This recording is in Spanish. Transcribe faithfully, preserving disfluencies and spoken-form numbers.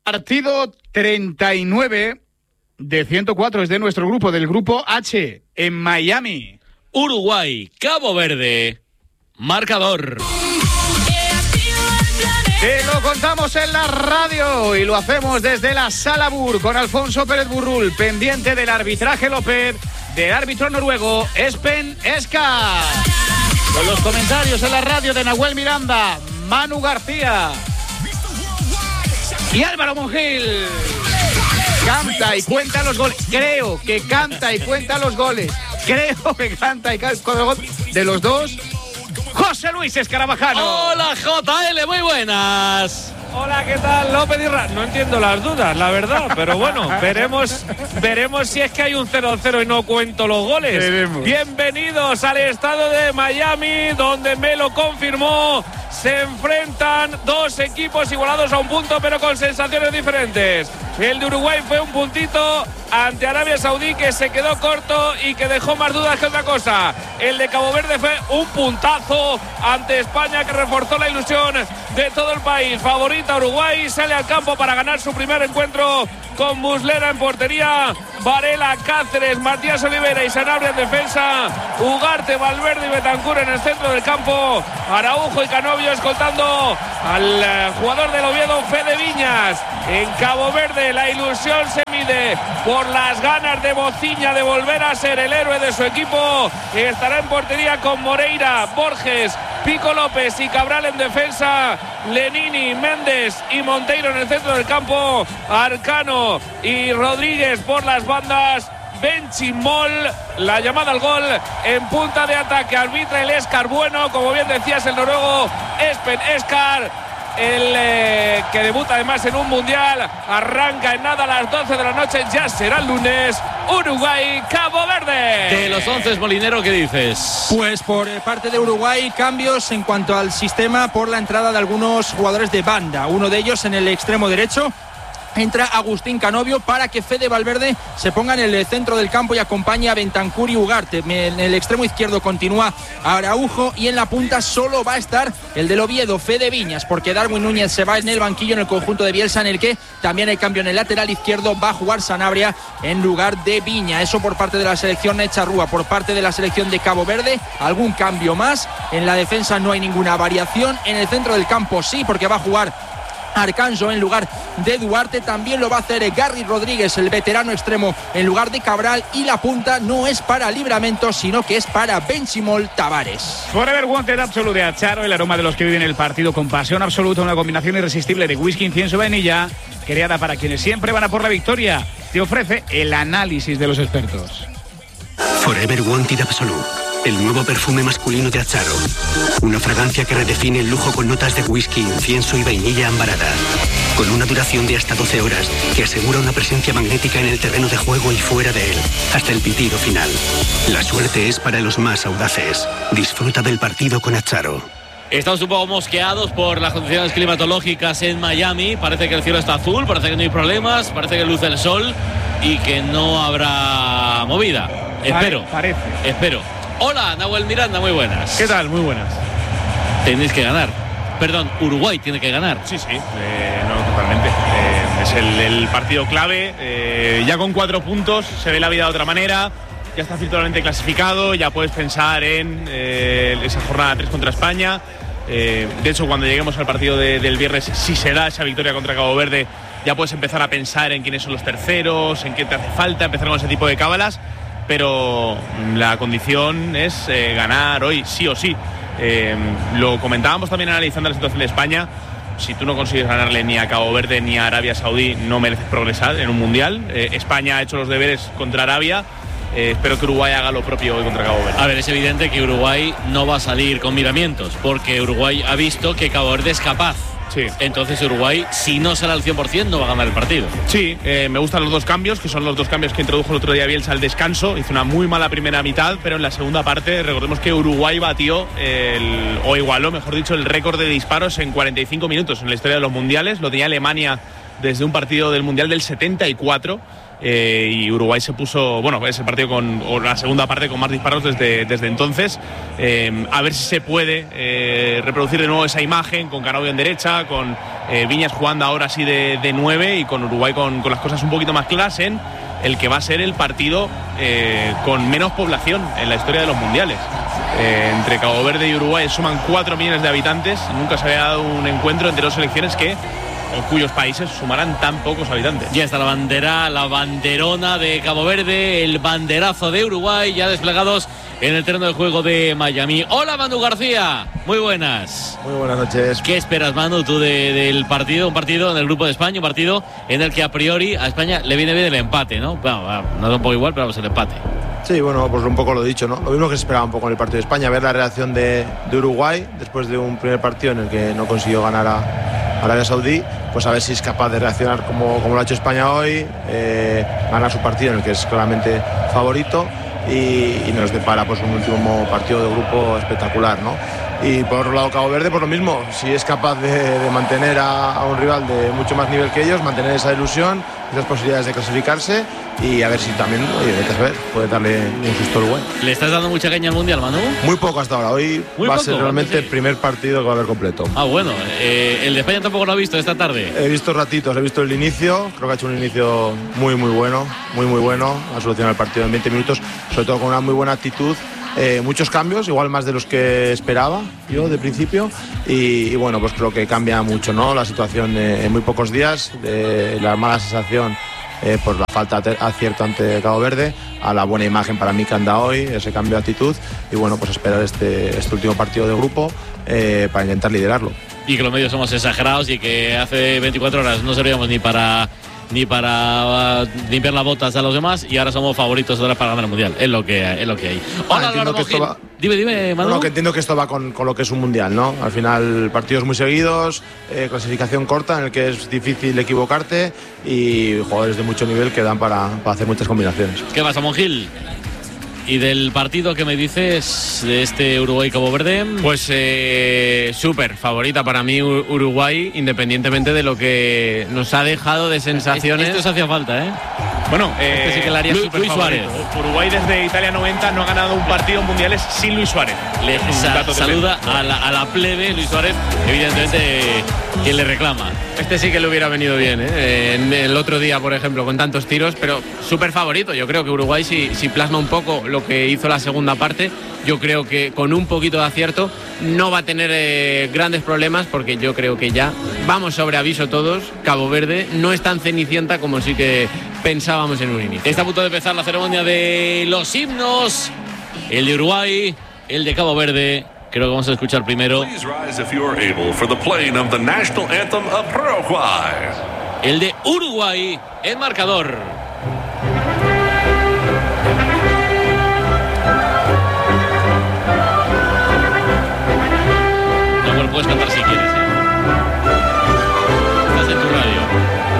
Partido treinta y nueve de ciento cuatro es de nuestro grupo, del grupo H, en Miami. Uruguay, Cabo Verde, marcador. Te lo contamos en la radio y lo hacemos desde la Sala Bur con Alfonso Pérez Burrul, pendiente del arbitraje López, del árbitro noruego Espen Eskar. Con los comentarios en la radio de Nahuel Miranda, Manu García y Álvaro Monjil. Canta y cuenta los goles. Creo que canta y cuenta los goles. Creo que canta y cuenta los goles de los dos. José Luis Escarabajano. Hola J L, muy buenas. Hola, ¿qué tal? López y Ra... No entiendo las dudas, la verdad, pero bueno, veremos veremos si es que hay un cero cero y no cuento los goles. Veremos. Bienvenidos al estado de Miami, donde me lo confirmó. Se enfrentan dos equipos igualados a un punto, pero con sensaciones diferentes. El de Uruguay fue un puntito ante Arabia Saudí, que se quedó corto y que dejó más dudas que otra cosa. El de Cabo Verde fue un puntazo ante España, que reforzó la ilusión de todo el país. Favorita Uruguay, sale al campo para ganar su primer encuentro con Muslera en portería, Varela, Cáceres, Matías Olivera y Sanabria en defensa, Ugarte, Valverde y Betancur en el centro del campo, Araujo y Canovio escoltando al eh, jugador del Oviedo, Fede Viñas. En Cabo Verde la ilusión se mide por las ganas de Bociña de volver a ser el héroe de su equipo. Estará en portería con Moreira, Borges, Pico López y Cabral en defensa, Lenini, Méndez y Monteiro en el centro del campo, Arcano y Rodríguez por las bandas, Benchimol, la llamada al gol en punta de ataque, arbitra el Eskar Bueno, como bien decías, el noruego Espen Eskar. El eh, que debuta además en un mundial, arranca en nada a las doce de la noche, ya será el lunes. Uruguay, Cabo Verde. De los once, Molinero, ¿qué dices? Pues por parte de Uruguay, cambios en cuanto al sistema por la entrada de algunos jugadores de banda. Uno de ellos en el extremo derecho. Entra Agustín Canovio para que Fede Valverde se ponga en el centro del campo y acompañe a Bentancur y Ugarte. En el extremo izquierdo continúa Araujo y en la punta solo va a estar el del Oviedo, Fede Viñas, porque Darwin Núñez se va en el banquillo en el conjunto de Bielsa, en el que también hay cambio en el lateral izquierdo. Va a jugar Sanabria en lugar de Viña. Eso por parte de la selección Echarrúa. Por parte de la selección de Cabo Verde, algún cambio más. En la defensa no hay ninguna variación. En el centro del campo sí, porque va a jugar Arcanjo en lugar de Duarte. También lo va a hacer Gary Rodríguez, el veterano extremo, en lugar de Cabral. Y la punta no es para Livramento, sino que es para Benchimol Tavares. Forever Wanted Absolute de Acharo, el aroma de los que viven el partido con pasión absoluta, una combinación irresistible de whisky, incienso y vainilla, creada para quienes siempre van a por la victoria. Te ofrece el análisis de los expertos. Forever Wanted Absolute, el nuevo perfume masculino de Acharo. Una fragancia que redefine el lujo con notas de whisky, incienso y vainilla ambarada. Con una duración de hasta doce horas que asegura una presencia magnética en el terreno de juego y fuera de él, hasta el pitido final. La suerte es para los más audaces. Disfruta del partido con Acharo. Estamos un poco mosqueados por las condiciones climatológicas en Miami. Parece que el cielo está azul, parece que no hay problemas, parece que luce el sol y que no habrá movida. Espero, Parece. espero. Hola, Nahuel Miranda, muy buenas. ¿Qué tal? Muy buenas. Tenéis que ganar. Perdón, Uruguay tiene que ganar. Sí, sí, eh, no, totalmente. Eh, es el, el partido clave. Eh, ya con cuatro puntos se ve la vida de otra manera. Ya está virtualmente clasificado. Ya puedes pensar en eh, esa jornada tres contra España. Eh, de hecho, cuando lleguemos al partido de, del viernes, si se da esa victoria contra Cabo Verde, ya puedes empezar a pensar en quiénes son los terceros, en qué te hace falta, empezar con ese tipo de cábalas. Pero la condición es eh, ganar hoy, sí o sí. Eh, lo comentábamos también analizando la situación de España. Si tú no consigues ganarle ni a Cabo Verde ni a Arabia Saudí, no mereces progresar en un mundial. Eh, España ha hecho los deberes contra Arabia. Eh, espero que Uruguay haga lo propio hoy contra Cabo Verde. A ver, es evidente que Uruguay no va a salir con miramientos, porque Uruguay ha visto que Cabo Verde es capaz. Sí. Entonces Uruguay, si no sale al cien por ciento, no va a ganar el partido. Sí, eh, me gustan los dos cambios, que son los dos cambios que introdujo el otro día Bielsa al descanso. Hizo una muy mala primera mitad, pero en la segunda parte recordemos que Uruguay batió, el, o igualó, mejor dicho, el récord de disparos en cuarenta y cinco minutos en la historia de los mundiales. Lo tenía Alemania desde un partido del Mundial del setenta y cuatro. eh, y Uruguay se puso, bueno, es el partido con, o la segunda parte con más disparos desde, desde entonces. Eh, a ver si se puede eh, reproducir de nuevo esa imagen con Canovio en derecha, con eh, Viñas jugando ahora sí de, de nueve y con Uruguay con, con las cosas un poquito más claras en el que va a ser el partido eh, con menos población en la historia de los mundiales. Eh, entre Cabo Verde y Uruguay suman cuatro millones de habitantes. Nunca se había dado un encuentro entre dos selecciones que o cuyos países sumarán tan pocos habitantes. Ya está la bandera, la banderona de Cabo Verde, el banderazo de Uruguay, ya desplegados en el terreno de juego de Miami. Hola, Manu García, muy buenas. Muy buenas noches. ¿Qué esperas, Manu, tú de, del partido? Un partido en el grupo de España, un partido en el que a priori a España le viene bien el empate, ¿no? Bueno, no es un poco igual, pero vamos, el empate. Sí, bueno, pues un poco lo dicho, ¿no? Lo mismo que se esperaba un poco en el partido de España, ver la reacción de, de Uruguay después de un primer partido en el que no consiguió ganar a Arabia Saudí, pues a ver si es capaz de reaccionar como, como lo ha hecho España hoy, eh, ganar su partido en el que es claramente favorito y, y nos depara pues un último partido de grupo espectacular, ¿no? Y por otro lado Cabo Verde, pues lo mismo, si es capaz de, de mantener a, a un rival de mucho más nivel que ellos, mantener esa ilusión, esas posibilidades de clasificarse y a ver si también, oye, vete a saber, puede darle un susto al Uruguay. ¿Le estás dando mucha caña al Mundial, Manu? Muy poco hasta ahora, hoy Muy va poco, a ser realmente sí. el primer partido que va a haber completo. Ah, bueno, eh, el de España tampoco lo ha visto esta tarde. He visto ratitos, he visto el inicio, creo que ha hecho un inicio muy muy bueno, muy muy bueno, ha solucionado el partido en veinte minutos, sobre todo con una muy buena actitud. Eh, muchos cambios, igual más de los que esperaba yo de principio y, y bueno, pues creo que cambia mucho, ¿no? La situación eh, en muy pocos días, de la mala sensación eh, por la falta de acierto ante Cabo Verde a la buena imagen para mí que anda hoy, ese cambio de actitud y bueno, pues esperar este, este último partido de grupo eh, para intentar liderarlo. Y que los medios somos exagerados y que hace veinticuatro horas no servíamos ni para ni para uh, limpiar las botas a los demás y ahora somos favoritos ahora para ganar el Mundial. Es lo que, es lo que hay. Hola, ah, Álvaro que esto va... Dime, dime, Manu. No, que entiendo que esto va con, con lo que es un Mundial, ¿no? Al final partidos muy seguidos, eh, clasificación corta en el que es difícil equivocarte y jugadores de mucho nivel que dan para, para hacer muchas combinaciones. ¿Qué pasa, Monjil? ¿Y del partido que me dices de este Uruguay-Cabo Verde? Pues eh, súper favorita para mí Uruguay, independientemente de lo que nos ha dejado de sensaciones. Esto se hacía falta, ¿eh? Bueno, eh, este sí que le haría Luis, súper Luis Suárez. Uruguay desde Italia noventa no ha ganado un partido en mundiales sin Luis Suárez. Le sa saluda a la, a la plebe Luis Suárez, evidentemente quien le reclama. Este sí que le hubiera venido bien, ¿eh? En el otro día, por ejemplo, con tantos tiros, pero súper favorito. Yo creo que Uruguay, si, si plasma un poco lo que hizo la segunda parte, yo creo que con un poquito de acierto no va a tener eh, grandes problemas, porque yo creo que ya vamos sobre aviso todos. Cabo Verde no es tan cenicienta como sí que pensábamos en un inicio. Está a punto de empezar la ceremonia de los himnos, el de Uruguay, el de Cabo Verde. Creo que vamos a escuchar primero el de Uruguay, el marcador.